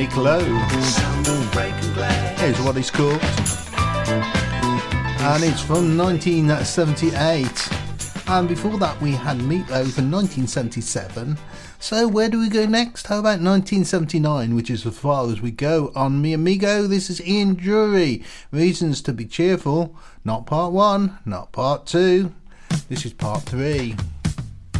Clothes. Here's what it's called. And it's from 1978. And before that we had Meatloaf in 1977. So where do we go next? How about 1979, which is as far as we go on Mi Amigo? This is Ian Dury. Reasons to be cheerful. Not part 1, not part 2. This is part 3.